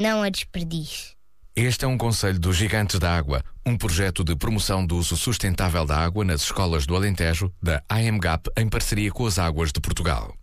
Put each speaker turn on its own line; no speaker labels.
Não a desperdice.
Este é um conselho dos Gigantes da Água, um projeto de promoção do uso sustentável da água nas escolas do Alentejo, da AMGAP, em parceria com as Águas de Portugal.